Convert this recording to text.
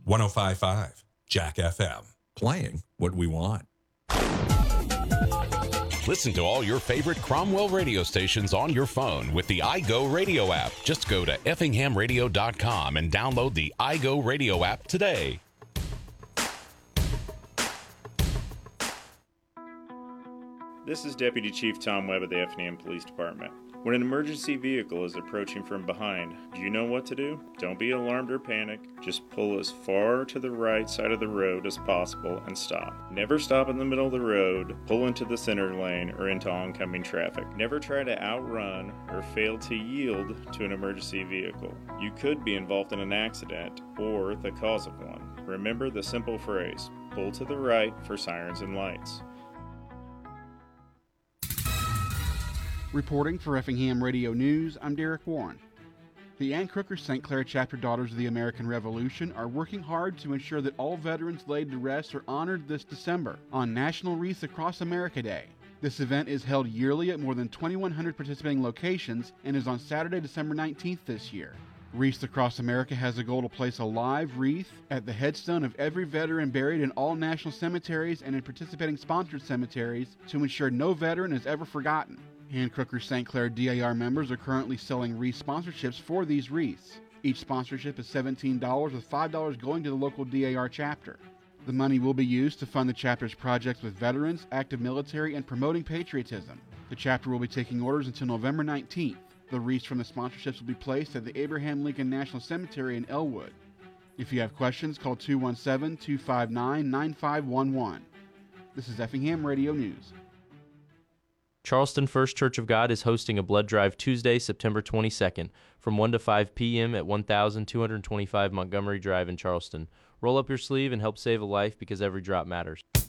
105.5 Jack FM. Playing what we want. Listen to all your favorite Cromwell radio stations on your phone with the iGo Radio app. Just go to effinghamradio.com and download the iGo Radio app today. This is Deputy Chief Tom Webb of the Effingham Police Department. When an emergency vehicle is approaching from behind, do you know what to do? Don't be alarmed or panic. Just pull as far to the right side of the road as possible and stop. Never stop in the middle of the road, pull into the center lane, or into oncoming traffic. Never try to outrun or fail to yield to an emergency vehicle. You could be involved in an accident or the cause of one. Remember the simple phrase, pull to the right for sirens and lights. Reporting for Effingham Radio News, I'm Derek Warren. The Ann Crooker St. Clair Chapter Daughters of the American Revolution are working hard to ensure that all veterans laid to rest are honored this December on National Wreaths Across America Day. This event is held yearly at more than 2,100 participating locations and is on Saturday, December 19th this year. Wreaths Across America has a goal to place a live wreath at the headstone of every veteran buried in all national cemeteries and in participating sponsored cemeteries to ensure no veteran is ever forgotten. Ann Crooker St. Clair DAR members are currently selling wreath sponsorships for these wreaths. Each sponsorship is $17 with $5 going to the local DAR chapter. The money will be used to fund the chapter's projects with veterans, active military, and promoting patriotism. The chapter will be taking orders until November 19th. The wreaths from the sponsorships will be placed at the Abraham Lincoln National Cemetery in Elwood. If you have questions, call 217-259-9511. This is Effingham Radio News. Charleston First Church of God is hosting a blood drive Tuesday, September 22nd, from 1 to 5 p.m. at 1225 Montgomery Drive in Charleston. Roll up your sleeve and help save a life because every drop matters.